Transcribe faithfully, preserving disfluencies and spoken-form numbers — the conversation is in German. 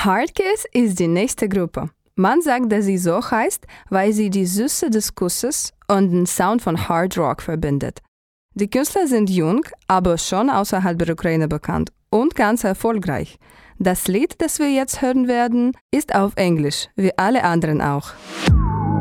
Hardkiss ist die nächste Gruppe. Man sagt, dass sie so heißt, weil sie die Süße des Kusses und den Sound von Hard Rock verbindet. Die Künstler sind jung, aber schon außerhalb der Ukraine bekannt und ganz erfolgreich. Das Lied, das wir jetzt hören werden, ist auf Englisch, wie alle anderen auch.